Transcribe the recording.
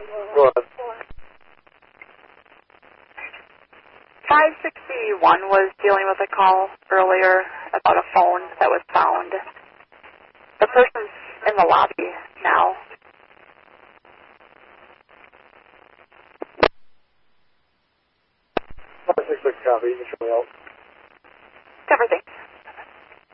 Go ahead. 561 was dealing with a call earlier about a phone that was found. The person's in the lobby now. Copy. You can show me out. Cover things.